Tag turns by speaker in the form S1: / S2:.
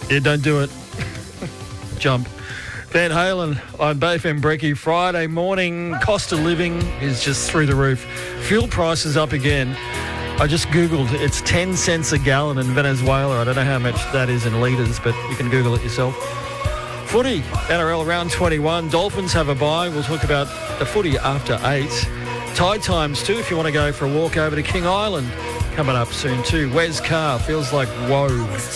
S1: Yeah, don't do it. Jump. Van Halen on BFM Brekkie. Friday morning, cost of living is just through the roof. Fuel prices up again. I just Googled, it's 10 cents a gallon in Venezuela. I don't know how much that is in litres, but you can Google it yourself. Footy, NRL round 21. Dolphins have a bye. We'll talk about the footy after 8. Tide times too, if you want to go for a walk over to King Island. Coming up soon too. Wes Carr feels like woe.